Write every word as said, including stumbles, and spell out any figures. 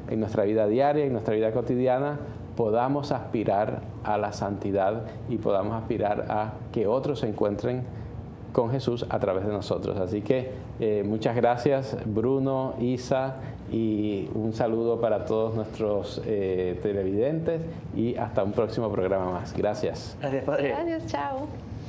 en nuestra vida diaria, en nuestra vida cotidiana, podamos aspirar a la santidad y podamos aspirar a que otros se encuentren con Jesús a través de nosotros. Así que eh, muchas gracias, Bruno, Isa, y un saludo para todos nuestros eh, televidentes y hasta un próximo programa más. Gracias. Gracias, Padre. Gracias, chao.